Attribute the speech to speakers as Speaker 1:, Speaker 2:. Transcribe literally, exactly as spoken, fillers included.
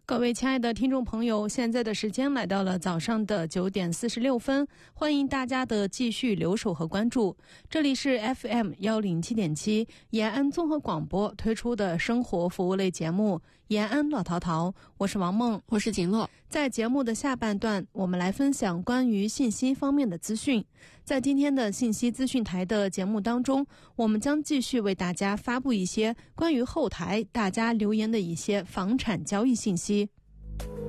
Speaker 1: 各位亲爱的听众朋友，现在的时间来到了早上的九点四十六分，欢迎大家的继续留守和关注。这里是 F M 一零七点七 延安综合广播推出的生活服务类节目延安乐淘淘，我是王梦，
Speaker 2: 我是景乐。
Speaker 1: 在节目的下半段，我们来分享关于信息方面的资讯。在今天的信息资讯台的节目当中，我们将继续为大家发布一些关于后台大家留言的一些房产交易信息。